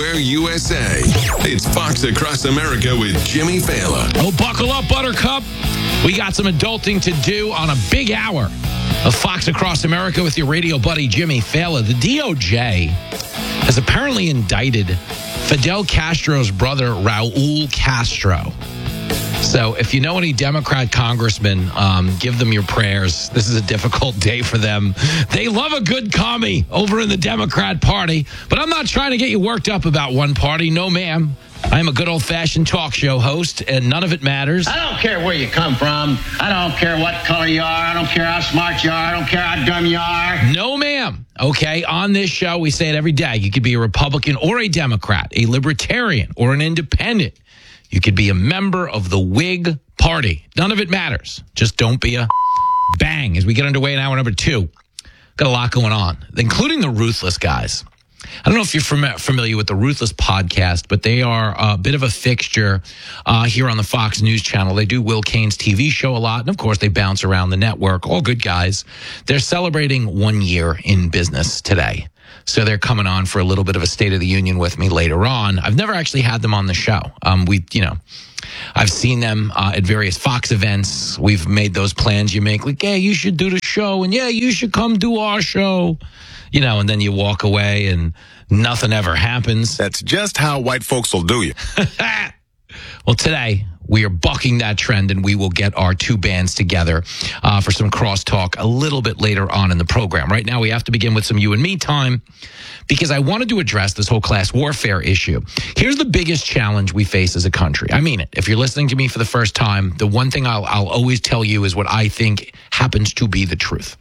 everywhere USA. It's Fox Across America with Jimmy Fallon. Oh, buckle up, Buttercup. We got some adulting to do on a big hour of Fox Across America with your radio buddy, Jimmy Fallon. The DOJ has apparently indicted Fidel Castro's brother, Raul Castro. So if you know any Democrat congressmen, give them your prayers. This is a difficult day for them. They love a good commie over in the Democrat Party. But I'm not trying to get you worked up about one party. No, ma'am. I'm a good old-fashioned talk show host, and none of it matters. I don't care where you come from. I don't care what color you are. I don't care how smart you are. I don't care how dumb you are. No, ma'am. Okay, on this show, we say it every day. You could be a Republican or a Democrat, a Libertarian or an Independent. You could be a member of the Whig Party. None of it matters. Just don't be a bang. As we get underway in hour number 2, got a lot going on, including the Ruthless guys. I don't know if you're familiar with the Ruthless podcast, but they are a bit of a fixture here on the Fox News Channel. They do Will Cain's TV show a lot, and of course, they bounce around the network. All good guys. They're celebrating 1 year in business today. So they're coming on for a little bit of a State of the Union with me later on. I've never actually had them on the show. I've seen them at various Fox events. We've made those plans you make, like, yeah, you should do the show, and yeah, you should come do our show. And then you walk away and nothing ever happens. That's just how white folks will do you. Well, today we are bucking that trend, and we will get our two bands together for some crosstalk a little bit later on in the program. Right now, we have to begin with some you and me time because I wanted to address this whole class warfare issue. Here's the biggest challenge we face as a country. I mean it. If you're listening to me for the first time, the one thing I'll always tell you is what I think happens to be the truth.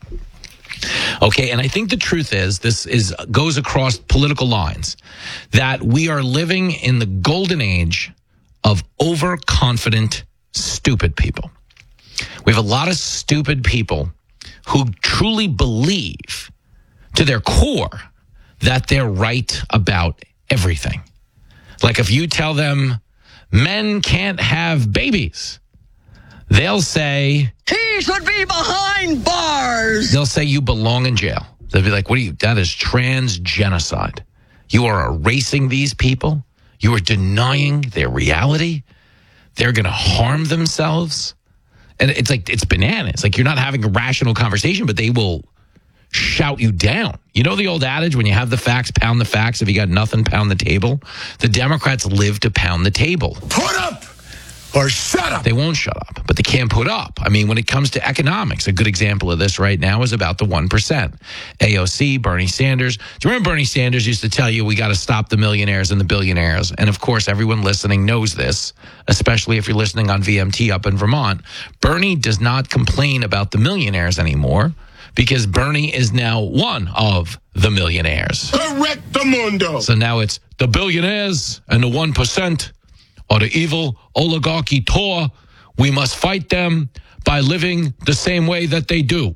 Okay, and I think the truth is, goes across political lines, that we are living in the golden age of overconfident, stupid people. We have a lot of stupid people who truly believe to their core that they're right about everything. Like if you tell them men can't have babies, they'll say, he should be behind bars. They'll say you belong in jail. They'll be like, that is trans genocide. You are erasing these people. You are denying their reality. They're going to harm themselves. And it's bananas. Like you're not having a rational conversation, but they will shout you down. You know the old adage, when you have the facts, pound the facts. If you got nothing, pound the table. The Democrats live to pound the table. Put up or shut up. They won't shut up, but they can't put up. I mean, when it comes to economics, a good example of this right now is about the 1%. AOC, Bernie Sanders. Do you remember Bernie Sanders used to tell you we got to stop the millionaires and the billionaires? And of course, everyone listening knows this, especially if you're listening on VMT up in Vermont. Bernie does not complain about the millionaires anymore because Bernie is now one of the millionaires. Correcto mundo. So now it's the billionaires and the 1%. Or the evil oligarchy tour. We must fight them by living the same way that they do.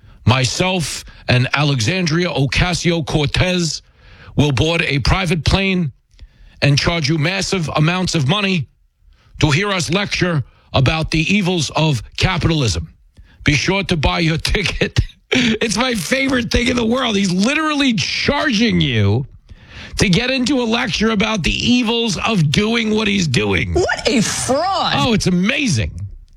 Myself and Alexandria Ocasio-Cortez will board a private plane and charge you massive amounts of money to hear us lecture about the evils of capitalism. Be sure to buy your ticket. It's my favorite thing in the world. He's literally charging you to get into a lecture about the evils of doing what he's doing. What a fraud. Oh, it's amazing.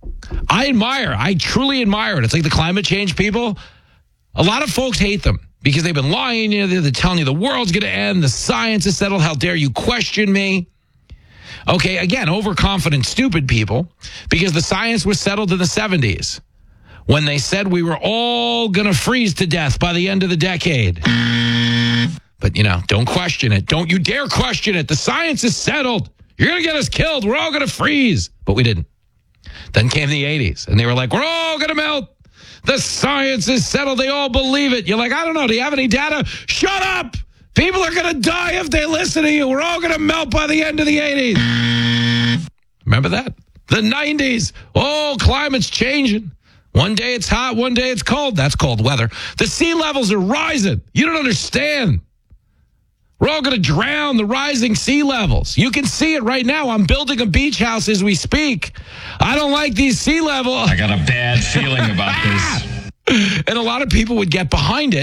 I truly admire it. It's like the climate change people. A lot of folks hate them because they've been lying. They're telling you the world's going to end. The science is settled. How dare you question me? Okay, again, overconfident, stupid people, because the science was settled in the 70s when they said we were all going to freeze to death by the end of the decade. But, don't question it. Don't you dare question it. The science is settled. You're going to get us killed. We're all going to freeze. But we didn't. Then came the 80s, and they were like, we're all going to melt. The science is settled. They all believe it. You're like, I don't know. Do you have any data? Shut up. People are going to die if they listen to you. We're all going to melt by the end of the 80s. Remember that? The 90s. Oh, climate's changing. One day it's hot. One day it's cold. That's cold weather. The sea levels are rising. You don't understand. We're all going to drown, the rising sea levels. You can see it right now. I'm building a beach house as we speak. I don't like these sea levels. I got a bad feeling about this. And a lot of people would get behind it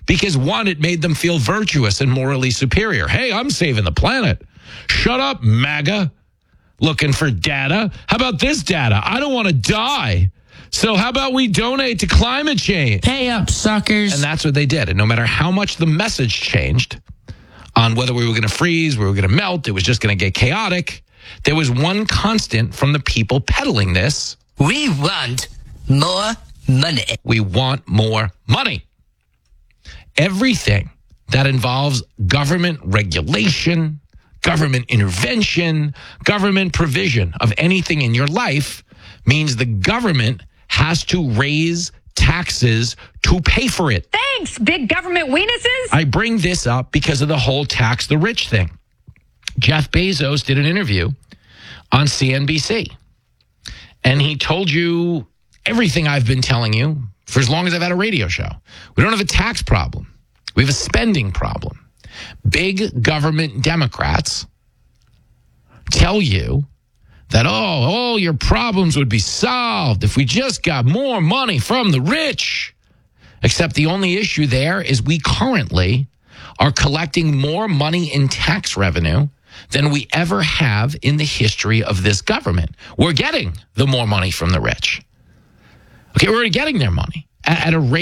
Because one, it made them feel virtuous and morally superior. Hey, I'm saving the planet. Shut up, MAGA. Looking for data? How about this data? I don't want to die. So how about we donate to climate change? Pay up, suckers. And that's what they did. And no matter how much the message changed on whether we were going to freeze, we were going to melt, it was just going to get chaotic, there was one constant from the people peddling this. We want more money. We want more money. Everything that involves government regulation, government intervention, government provision of anything in your life means the government has to raise taxes to pay for it. Thanks, big government weenuses. I bring this up because of the whole tax the rich thing. Jeff Bezos did an interview on CNBC, and he told you everything I've been telling you for as long as I've had a radio show. We don't have a tax problem. We have a spending problem. Big government Democrats tell you that, all your problems would be solved if we just got more money from the rich. Except the only issue there is we currently are collecting more money in tax revenue than we ever have in the history of this government. We're getting the more money from the rich. Okay, we're getting their money at a rate